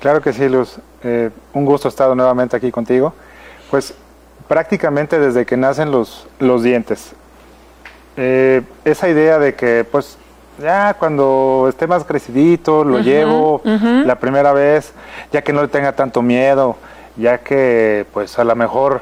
Claro que sí, Luz. Un gusto estar nuevamente aquí contigo. Pues prácticamente desde que nacen los dientes. Esa idea de que pues ya cuando esté más crecidito lo llevo la primera vez, ya que no le tenga tanto miedo, ya que pues a lo mejor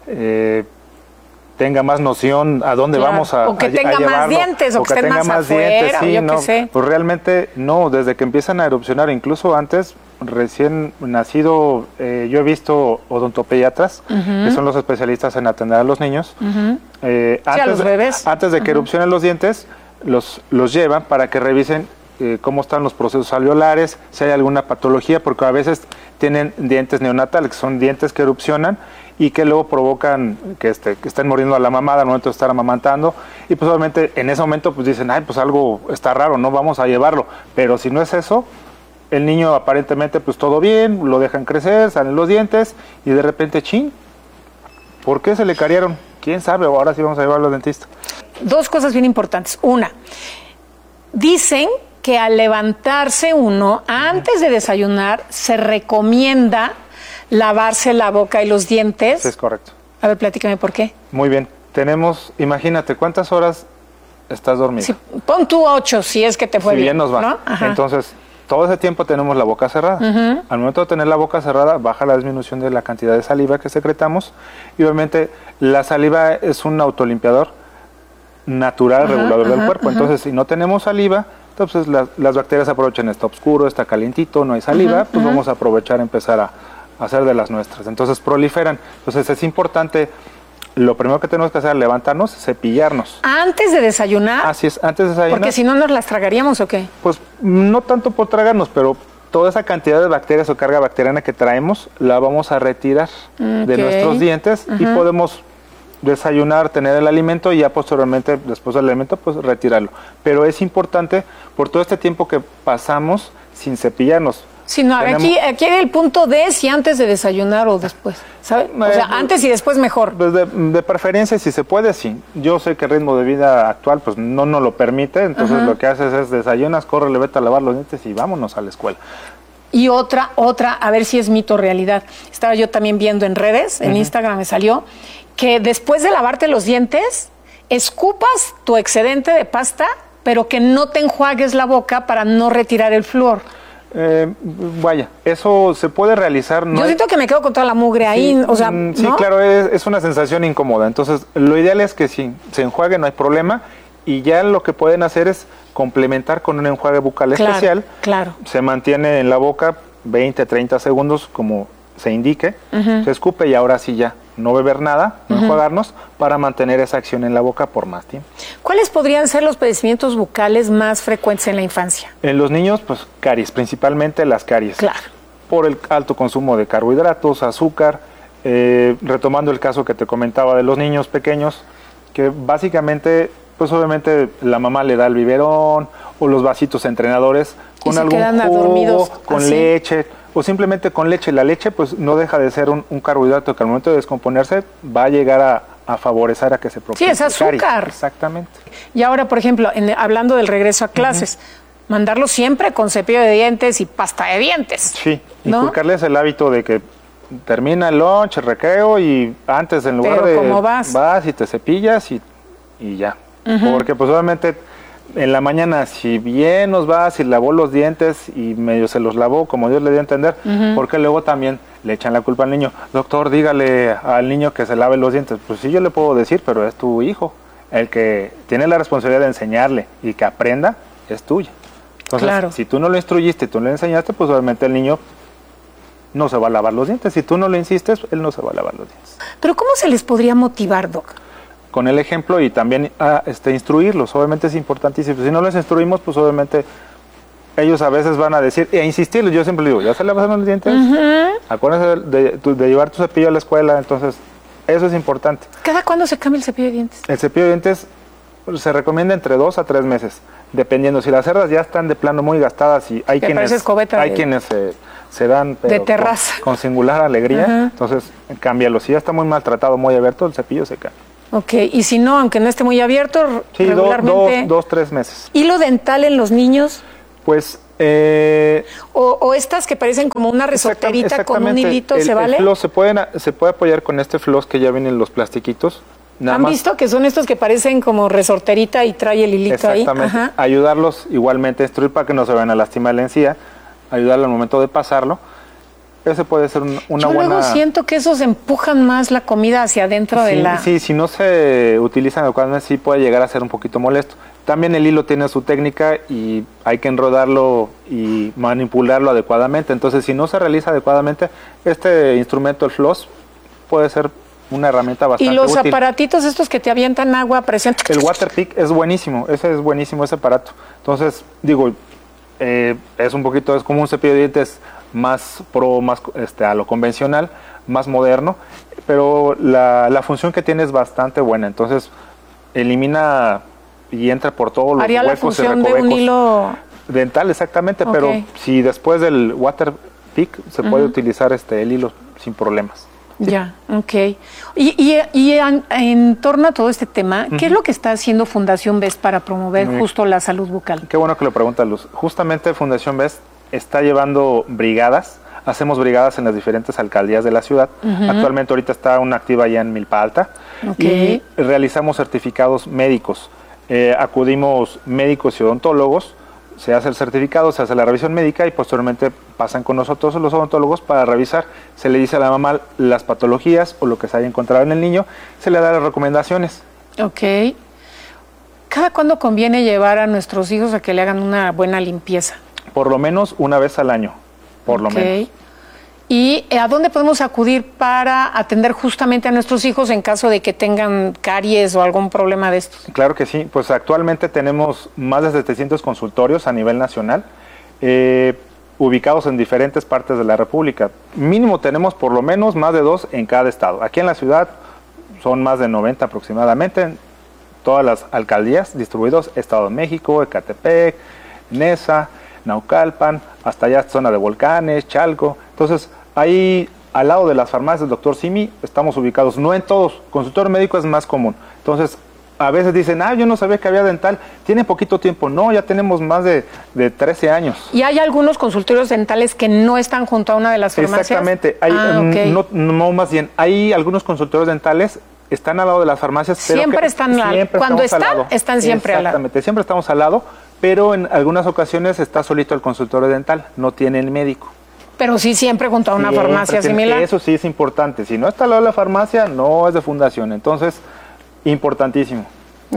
tenga más noción a dónde vamos a o que tenga llevarlo, más dientes, o que estén tenga más dientes, afuera, sí, o yo no, qué sé. pues realmente no, desde que empiezan a erupcionar, incluso antes, recién nacido, yo he visto odontopediatras, que son los especialistas en atender a los niños. A los bebés. Antes de que erupcionen los dientes, los llevan para que revisen cómo están los procesos alveolares, si hay alguna patología, porque a veces tienen dientes neonatales, que son dientes que erupcionan y que luego provocan que estén muriendo a la mamada al momento de estar amamantando, y pues obviamente en ese momento pues dicen, ay, pues algo está raro, no vamos a llevarlo, pero si no es eso, el niño aparentemente pues todo bien, lo dejan crecer, salen los dientes y de repente, chin, ¿por qué se le cariaron? ¿Quién sabe? O ahora sí vamos a llevarlo al dentista. Dos cosas bien importantes. Una, dicen que al levantarse uno, antes de desayunar, se recomienda lavarse la boca y los dientes. Sí, es correcto. A ver, platícame por qué. Muy bien. Imagínate, ¿cuántas horas estás dormido? Si, pon tú 8, si es que te fue bien. Si bien nos va. ¿no? Entonces, todo ese tiempo tenemos la boca cerrada. Al momento de tener la boca cerrada, baja la disminución de la cantidad de saliva que secretamos. Y obviamente, la saliva es un autolimpiador natural, regulador del cuerpo. Entonces, si no tenemos saliva, entonces las bacterias aprovechan, está oscuro, está calientito, no hay saliva, pues vamos a aprovechar, empezar a hacer de las nuestras. Entonces proliferan. Entonces es importante, lo primero que tenemos que hacer es levantarnos, cepillarnos. ¿Antes de desayunar? Así es, antes de desayunar. Porque si no, ¿nos las tragaríamos o qué? Pues no tanto por tragarnos, pero toda esa cantidad de bacterias o carga bacteriana que traemos, la vamos a retirar de nuestros dientes y podemos desayunar, tener el alimento y ya posteriormente, después del alimento, pues retirarlo. Pero es importante por todo este tiempo que pasamos sin cepillarnos. Sí, no, aquí hay el punto de si antes de desayunar o después, ¿sabes? O sea, antes y después mejor. Pues de preferencia, si se puede, sí. Yo sé que el ritmo de vida actual pues no nos lo permite, entonces lo que haces es desayunas, córrele, vete a lavar los dientes y vámonos a la escuela. Y otra, a ver si es mito o realidad. Estaba yo también viendo en redes, en Instagram me salió, que después de lavarte los dientes, escupas tu excedente de pasta, pero que no te enjuagues la boca para no retirar el flúor. Vaya, eso se puede realizar. Yo siento que me quedo con toda la mugre ahí, o sea, sí, ¿no? Claro, es una sensación incómoda. Entonces, lo ideal es que si se enjuague, no hay problema. Y ya lo que pueden hacer es complementar con un enjuague bucal especial. Claro. Se mantiene en la boca 20, 30 segundos, como se indique. Se escupe y ahora sí ya no beber nada, no enjuagarnos, para mantener esa acción en la boca por más tiempo. ¿Cuáles podrían ser los padecimientos bucales más frecuentes en la infancia? En los niños, pues caries, principalmente las caries. Claro. Por el alto consumo de carbohidratos, azúcar, retomando el caso que te comentaba de los niños pequeños, que básicamente, pues obviamente la mamá le da el biberón o los vasitos entrenadores con algún jugo, con leche, o simplemente con leche. La leche pues no deja de ser un carbohidrato que al momento de descomponerse va a llegar a favorecer a que se propicie. Sí, es azúcar. Caries. Exactamente. Y ahora, por ejemplo, hablando del regreso a clases, mandarlo siempre con cepillo de dientes y pasta de dientes. Sí, ¿no? Inculcarles el hábito de que termina el lunch, el recreo, y antes en lugar de ¿cómo vas y te cepillas y ya. Porque pues obviamente en la mañana, si bien nos va, si lavó los dientes y medio se los lavó como Dios le dio a entender, porque luego también le echan la culpa al niño. Doctor, dígale al niño que se lave los dientes. Pues sí, yo le puedo decir, pero es tu hijo. El que tiene la responsabilidad de enseñarle y que aprenda es tuya. Entonces, si tú no lo instruyiste y tú no le enseñaste, pues obviamente el niño no se va a lavar los dientes. Si tú no le insistes, él no se va a lavar los dientes. Pero ¿cómo se les podría motivar, Doc? Con el ejemplo y también instruirlos. Obviamente es importantísimo. Si no les instruimos, pues obviamente ellos a veces van a decir, e insistirles. Yo siempre digo, ¿ya se lavan los dientes? Acuérdense de llevar tu cepillo a la escuela. Entonces, eso es importante. ¿Cada cuándo se cambia el cepillo de dientes? El cepillo de dientes se recomienda entre 2 a 3 meses, dependiendo. Si las cerdas ya están de plano muy gastadas y hay quienes se dan pero de terraza con singular alegría, entonces cámbialo. Si ya está muy maltratado, muy abierto, el cepillo se cambia. Ok, y si no, aunque no esté muy abierto, sí, regularmente... 2, 3 meses. ¿Hilo dental en los niños? Pues O estas que parecen como una resorterita con un hilito, ¿se vale? El floss se puede apoyar con este floss que ya vienen los plastiquitos. ¿Han visto que son estos que parecen como resorterita y trae el hilito ahí? Exactamente. Ayudarlos igualmente a instruir para que no se vayan a lastimar la encía, ayudarlo al momento de pasarlo. Ese puede ser una buena... Yo luego siento que esos empujan más la comida hacia adentro de la... Sí, si no se utilizan adecuadamente, sí puede llegar a ser un poquito molesto. También el hilo tiene su técnica y hay que enrodarlo y manipularlo adecuadamente. Entonces, si no se realiza adecuadamente, este instrumento, el floss, puede ser una herramienta bastante útil. ¿Y los aparatitos estos que te avientan agua a presión? El Waterpik es buenísimo, ese aparato. Entonces, digo, es como un cepillo de dientes más a lo convencional, más moderno, pero la función que tiene es bastante buena. Entonces, elimina y entra por todos los huecos y recovecos. ¿Haría la función de un hilo dental? Exactamente, okay. Pero si después del Waterpik se puede utilizar el hilo sin problemas. Sí. Ya, ok. Y en torno a todo este tema, ¿qué es lo que está haciendo Fundación BEST para promover justo la salud bucal? Qué bueno que lo preguntas, Luz. Justamente Fundación BEST está llevando brigadas. Hacemos brigadas en las diferentes alcaldías de la ciudad. Actualmente ahorita está una activa ya en Milpa Alta. Okay. Y realizamos certificados médicos. Acudimos médicos y odontólogos, se hace el certificado, se hace la revisión médica y posteriormente pasan con nosotros los odontólogos para revisar. Se le dice a la mamá las patologías o lo que se haya encontrado en el niño, se le da las recomendaciones. Ok. ¿Cada cuándo conviene llevar a nuestros hijos a que le hagan una buena limpieza? Por lo menos una vez al año, por lo menos. ¿Y a dónde podemos acudir para atender justamente a nuestros hijos en caso de que tengan caries o algún problema de estos? Claro que sí, pues actualmente tenemos más de 700 consultorios a nivel nacional, ubicados en diferentes partes de la República. Mínimo tenemos por lo menos más de 2 en cada estado. Aquí en la ciudad son más de 90 aproximadamente, en todas las alcaldías distribuidos, Estado de México, Ecatepec, Nesa, Naucalpan, hasta allá zona de Volcanes, Chalco. Entonces, ahí al lado de las farmacias del Dr. Simi estamos ubicados, no en todos, consultorio médico es más común. Entonces, a veces dicen, yo no sabía que había dental, tiene poquito tiempo. No, ya tenemos más de 13 años. ¿Y hay algunos consultorios dentales que no están junto a una de las farmacias? Exactamente, no, más bien, hay algunos consultorios dentales, están al lado de las farmacias. Siempre pero están al lado. Cuando están siempre al lado. Exactamente, siempre estamos al lado, pero en algunas ocasiones está solito el consultorio dental, no tiene el médico. Pero sí siempre junto a una farmacia similar. Eso sí es importante. Si no está al lado de la farmacia, no es de fundación. Entonces, importantísimo.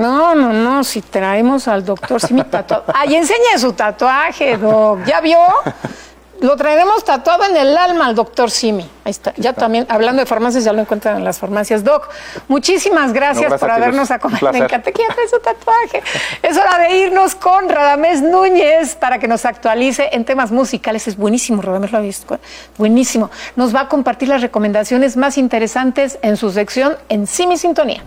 No, si traemos al doctor Simi tatuado. ¡Ay, enseñe su tatuaje, doc! ¿Ya vio? Lo traeremos tatuado en el alma al doctor Simi. Ahí está. Ya también, hablando de farmacias, ya lo encuentran en las farmacias. Doc, muchísimas gracias por habernos acompañado. Me encanta que ya trae su tatuaje. Es hora de irnos con Radamés Núñez para que nos actualice en temas musicales. Es buenísimo, Radamés, lo ha visto. Buenísimo. Nos va a compartir las recomendaciones más interesantes en su sección en Simi Sintonía.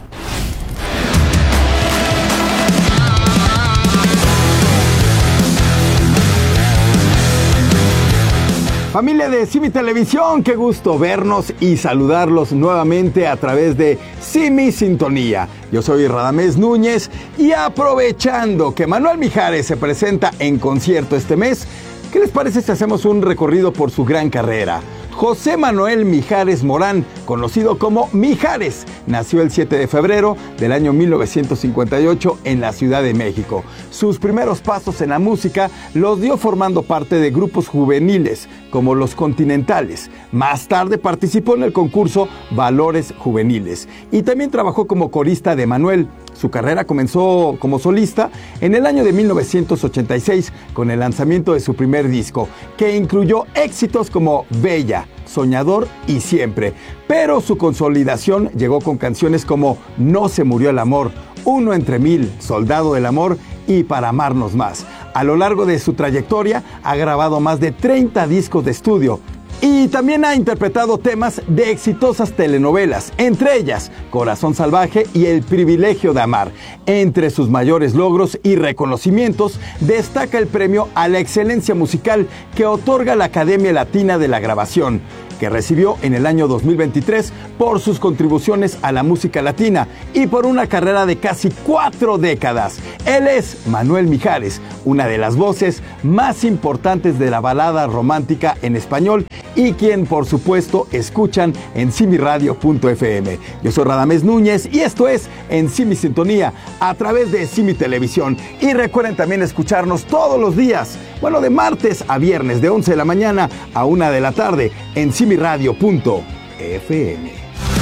Familia de Simi Televisión, qué gusto vernos y saludarlos nuevamente a través de Simi Sintonía. Yo soy Radamés Núñez y aprovechando que Manuel Mijares se presenta en concierto este mes, ¿qué les parece si hacemos un recorrido por su gran carrera? José Manuel Mijares Morán, conocido como Mijares, nació el 7 de febrero del año 1958 en la Ciudad de México. Sus primeros pasos en la música los dio formando parte de grupos juveniles como Los Continentales. Más tarde participó en el concurso Valores Juveniles y también trabajó como corista de Manuel. Su carrera comenzó como solista en el año de 1986 con el lanzamiento de su primer disco, que incluyó éxitos como Bella, Soñador y Siempre. Pero su consolidación llegó con canciones como No se murió el amor, Uno entre mil, Soldado del amor y Para amarnos más. A lo largo de su trayectoria ha grabado más de 30 discos de estudio. Y también ha interpretado temas de exitosas telenovelas, entre ellas Corazón Salvaje y El Privilegio de Amar. Entre sus mayores logros y reconocimientos destaca el premio a la excelencia musical que otorga la Academia Latina de la Grabación. que recibió en el año 2023 por sus contribuciones a la música latina y por una carrera de casi 4 décadas. Él es Manuel Mijares, una de las voces más importantes de la balada romántica en español y quien, por supuesto, escuchan en simiradio.fm. Yo soy Radamés Núñez y esto es En Simi Sintonía a través de Simi Televisión. Y recuerden también escucharnos todos los días, de martes a viernes de 11 de la mañana a 1 de la tarde en simiradio.fm.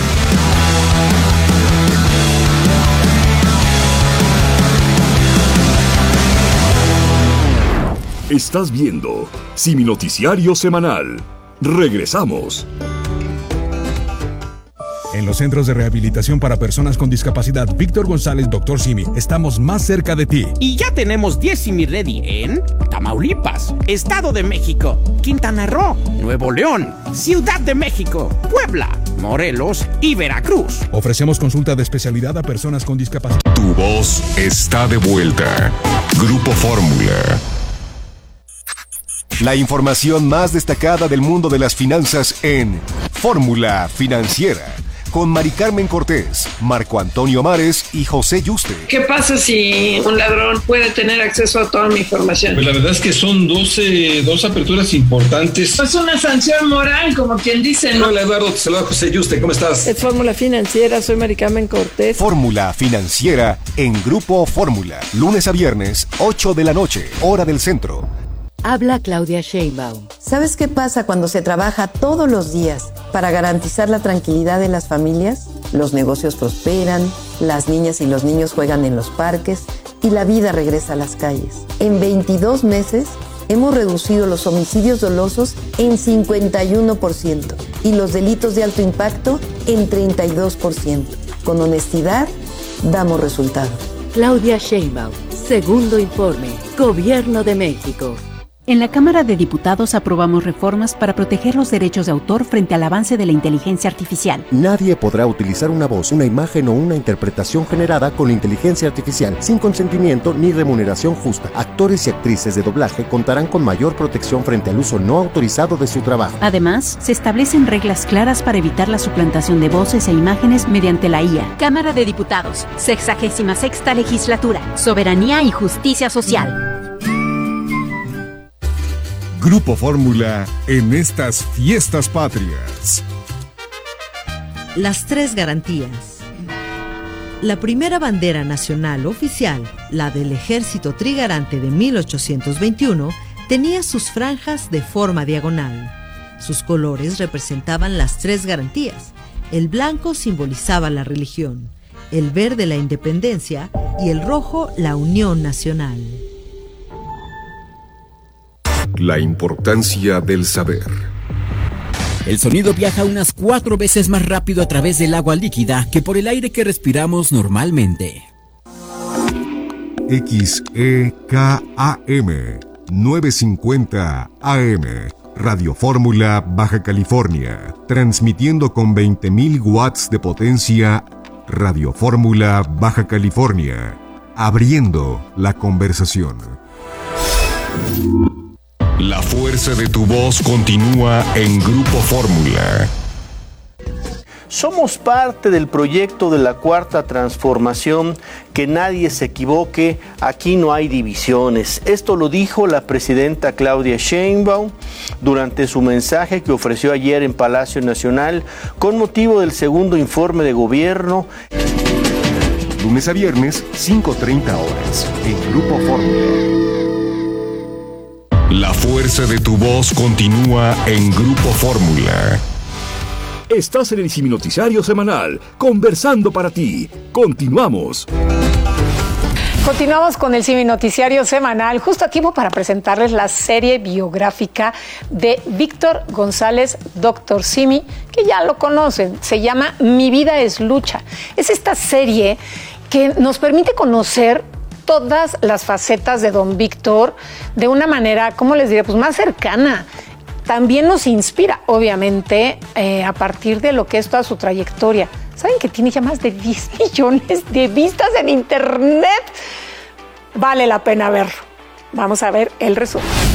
Estás viendo Simi Noticiario Semanal. Regresamos. En los centros de rehabilitación para personas con discapacidad Víctor González, Dr. Simi, estamos más cerca de ti. Y ya tenemos 10 Simi Ready en Tamaulipas, Estado de México, Quintana Roo, Nuevo León, Ciudad de México, Puebla, Morelos y Veracruz. Ofrecemos consulta de especialidad a personas con discapacidad. Tu voz está de vuelta. Grupo Fórmula. La información más destacada del mundo de las finanzas en Fórmula Financiera, con Mari Carmen Cortés, Marco Antonio Mares y José Yuste. ¿Qué pasa si un ladrón puede tener acceso a toda mi información? Pues la verdad es que son dos aperturas importantes. Es una sanción moral, como quien dice, ¿no? Hola Eduardo, te saluda José Yuste, ¿cómo estás? Es Fórmula Financiera, soy Mari Carmen Cortés. Fórmula Financiera en Grupo Fórmula, lunes a viernes, 8 de la noche, hora del centro. Habla Claudia Sheinbaum. ¿Sabes qué pasa cuando se trabaja todos los días para garantizar la tranquilidad de las familias? Los negocios prosperan, las niñas y los niños juegan en los parques y la vida regresa a las calles. En 22 meses hemos reducido los homicidios dolosos en 51% y los delitos de alto impacto en 32%. Con honestidad, damos resultados. Claudia Sheinbaum, segundo informe, Gobierno de México. En la Cámara de Diputados aprobamos reformas para proteger los derechos de autor frente al avance de la inteligencia artificial. Nadie podrá utilizar una voz, una imagen o una interpretación generada con inteligencia artificial sin consentimiento ni remuneración justa. Actores y actrices de doblaje contarán con mayor protección frente al uso no autorizado de su trabajo. Además, se establecen reglas claras para evitar la suplantación de voces e imágenes mediante la IA. Cámara de Diputados, 66ª Legislatura, Soberanía y Justicia Social. Grupo Fórmula en estas fiestas patrias. Las 3 garantías. La primera bandera nacional oficial, la del Ejército Trigarante de 1821, tenía sus franjas de forma diagonal. Sus colores representaban las 3 garantías. El blanco simbolizaba la religión, el verde la independencia y el rojo la unión nacional. La importancia del saber. El sonido viaja unas 4 veces más rápido a través del agua líquida que por el aire que respiramos normalmente. XEKAM 950 AM, Radio Fórmula, Baja California, transmitiendo con 20.000 watts de potencia. Radio Fórmula, Baja California, abriendo la conversación. La fuerza de tu voz continúa en Grupo Fórmula. Somos parte del proyecto de la Cuarta Transformación. Que nadie se equivoque, aquí no hay divisiones. Esto lo dijo la presidenta Claudia Sheinbaum durante su mensaje que ofreció ayer en Palacio Nacional con motivo del segundo informe de gobierno. Lunes a viernes, 5:30 horas, en Grupo Fórmula. La fuerza de tu voz continúa en Grupo Fórmula. Estás en el Simi Noticiario Semanal, conversando para ti. Continuamos. Continuamos con el Simi Noticiario Semanal, justo aquí para presentarles la serie biográfica de Víctor González, Dr. Simi, que ya lo conocen, se llama Mi Vida es Lucha. Es esta serie que nos permite conocer todas las facetas de don Víctor de una manera, ¿cómo les diré? Pues más cercana. También nos inspira, obviamente, a partir de lo que es toda su trayectoria. ¿Saben que tiene ya más de 10 millones de vistas en internet? Vale la pena verlo. Vamos a ver el resumen.